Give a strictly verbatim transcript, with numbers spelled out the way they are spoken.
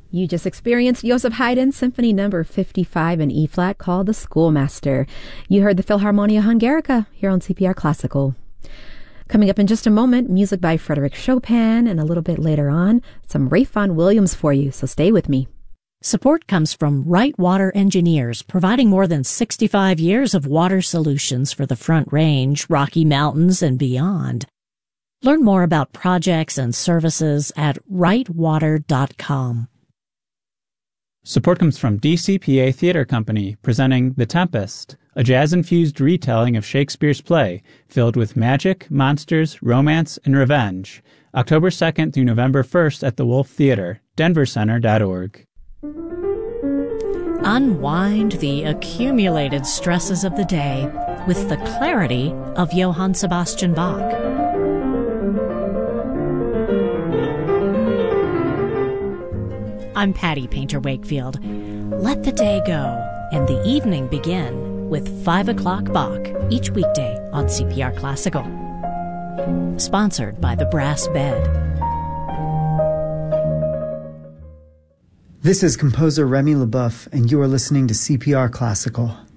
You just experienced Joseph Haydn's Symphony Number fifty-five in E-flat called The Schoolmaster. You heard the Philharmonia Hungarica here on C P R Classical. Coming up in just a moment, music by Frédéric Chopin, and a little bit later on, some Ralph Vaughan Williams for you, so stay with me. Support comes from Wright Water Engineers, providing more than sixty-five years of water solutions for the Front Range, Rocky Mountains, and beyond. Learn more about projects and services at wright water dot com. Support comes from D C P A Theatre Company, presenting The Tempest, a jazz-infused retelling of Shakespeare's play, filled with magic, monsters, romance, and revenge. October second through November first at the Wolf Theatre, denver center dot org. Unwind the accumulated stresses of the day with the clarity of Johann Sebastian Bach. I'm Patty Painter Wakefield. Let the day go and the evening begin with five o'clock Bach each weekday on C P R Classical. Sponsored by the Brass Bed. This is composer Remy LeBoeuf, and you are listening to C P R Classical.